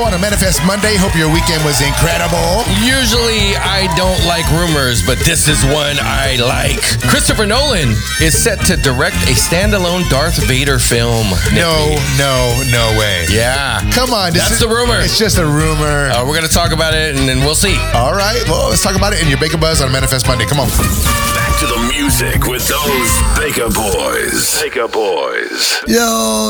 On a Manifest Monday, hope your weekend was incredible. Usually I don't like rumors, but this is one I like. Christopher Nolan is set to direct a standalone Darth Vader film. No way. Yeah. Come on. That's the rumor. It's just a rumor. We're going to talk about it, and then we'll see. All right. Well, let's talk about it in your Baker Buzz on Manifest Monday. Come on. Back to the music with those Baker Boys. Baker Boys. Yo,